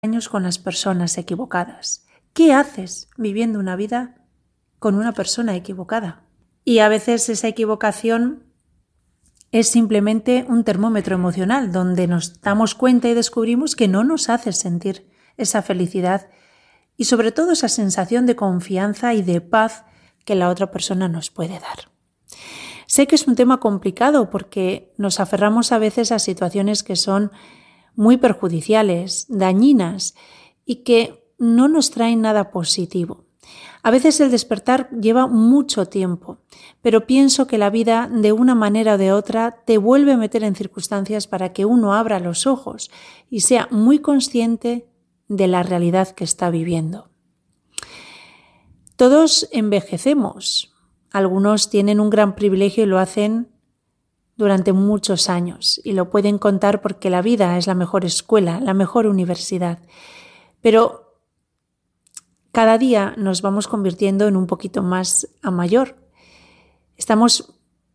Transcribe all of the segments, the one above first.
años con las personas equivocadas. ¿Qué haces viviendo una vida con una persona equivocada? Y a veces esa equivocación es simplemente un termómetro emocional donde nos damos cuenta y descubrimos que no nos hace sentir esa felicidad y sobre todo esa sensación de confianza y de paz que la otra persona nos puede dar. Sé que es un tema complicado porque nos aferramos a veces a situaciones que son muy perjudiciales, dañinas y que no nos traen nada positivo. A veces el despertar lleva mucho tiempo, pero pienso que la vida de una manera o de otra te vuelve a meter en circunstancias para que uno abra los ojos y sea muy consciente de la realidad que está viviendo. Todos envejecemos. Algunos tienen un gran privilegio y lo hacen durante muchos años y lo pueden contar porque la vida es la mejor escuela, la mejor universidad. Pero cada día nos vamos convirtiendo en un poquito más a mayor. Estamos,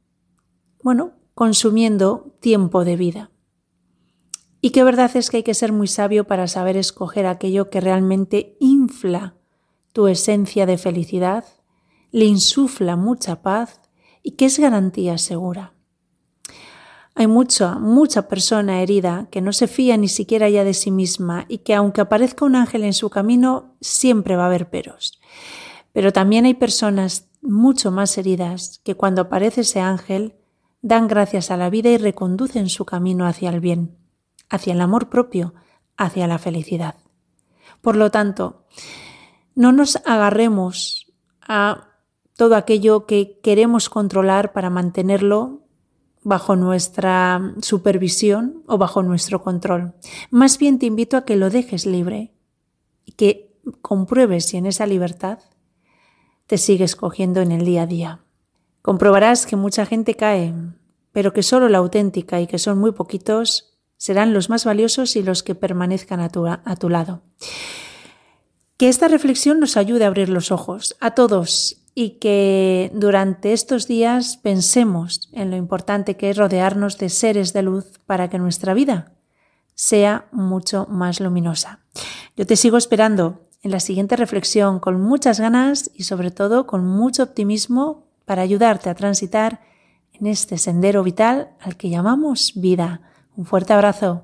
consumiendo tiempo de vida. Y qué verdad es que hay que ser muy sabio para saber escoger aquello que realmente infla tu esencia de felicidad, le insufla mucha paz y que es garantía segura. Hay mucha persona herida que no se fía ni siquiera ya de sí misma y que aunque aparezca un ángel en su camino, siempre va a haber peros. Pero también hay personas mucho más heridas que cuando aparece ese ángel dan gracias a la vida y reconducen su camino hacia el bien, hacia el amor propio, hacia la felicidad. Por lo tanto, no nos agarremos a todo aquello que queremos controlar para mantenerlo bajo nuestra supervisión o bajo nuestro control. Más bien te invito a que lo dejes libre y que compruebes si en esa libertad te sigues cogiendo en el día a día. Comprobarás que mucha gente cae, pero que solo la auténtica y que son muy poquitos serán los más valiosos y los que permanezcan a tu lado. Que esta reflexión nos ayude a abrir los ojos a todos y que durante estos días pensemos en lo importante que es rodearnos de seres de luz para que nuestra vida sea mucho más luminosa. Yo te sigo esperando en la siguiente reflexión con muchas ganas y sobre todo con mucho optimismo para ayudarte a transitar en este sendero vital al que llamamos vida. Un fuerte abrazo.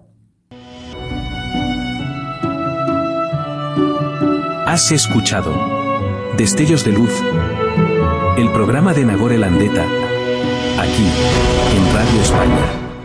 Has escuchado Destellos de Luz, el programa de Nagore Landeta, aquí en Radio España.